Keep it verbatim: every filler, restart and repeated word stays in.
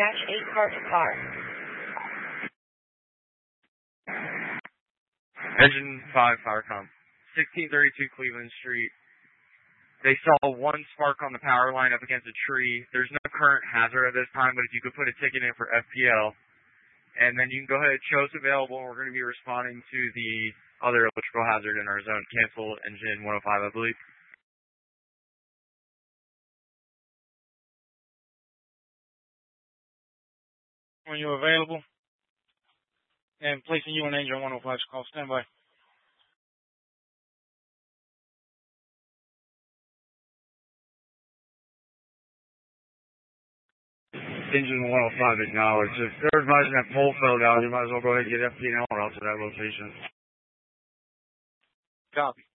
dash eight car to car. Engine five, Firecom. sixteen thirty-two Cleveland Street. They saw one spark on the power line up against a tree. There's no current hazard at this time, but if you could put a ticket in for F P L, and then you can go ahead and show us available, and we're going to be responding to the other electrical hazard in our zone. Cancel engine one oh five, I believe. When you're available, and placing you on engine one oh five, call standby. Engine one oh five acknowledged. If they're advising that pole fell down, you might as well go ahead and get F P L route to that location. Copy.